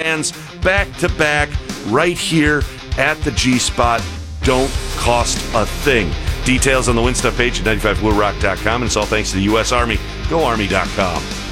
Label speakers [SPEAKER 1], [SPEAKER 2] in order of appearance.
[SPEAKER 1] brands back-to-back right here at the G-Spot. Don't cost a thing. Details on the Win Stuff page at 95bluerock.com, and it's all thanks to the U.S. Army. GoArmy.com.